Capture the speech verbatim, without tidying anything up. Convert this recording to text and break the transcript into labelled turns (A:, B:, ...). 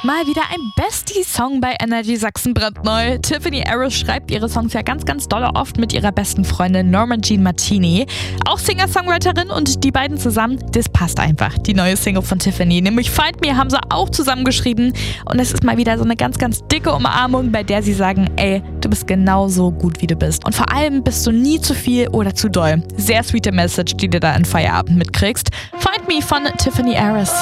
A: Mal wieder ein Bestie-Song bei Energy Sachsen brandneu. Tiffany Harris schreibt ihre Songs ja ganz, ganz doll oft mit ihrer besten Freundin Norma Jean Martini. Auch Singer-Songwriterin, und die beiden zusammen, das passt einfach. Die neue Single von Tiffany, nämlich Find Me, haben sie auch zusammengeschrieben. Und es ist mal wieder so eine ganz, ganz dicke Umarmung, bei der sie sagen, ey, du bist genauso gut, wie du bist. Und vor allem bist du nie zu viel oder zu doll. Sehr sweete Message, die du da in Feierabend mitkriegst. Find Me von Tiffany Harris.